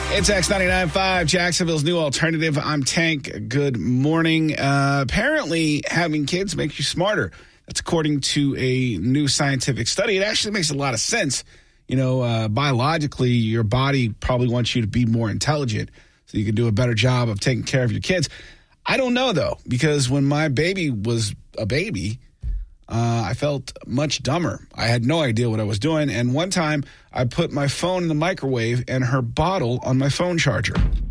It's X99.5, Jacksonville's new alternative. I'm Tank. Good morning. Apparently, having kids makes you smarter. That's according to a new scientific study. It actually makes a lot of sense. You know, biologically, your body probably wants you to be more intelligent so you can do a better job of taking care of your kids. I don't know, though, because when my baby was a baby, I felt much dumber. I had no idea what I was doing. And one time I put my phone in the microwave and her bottle on my phone charger.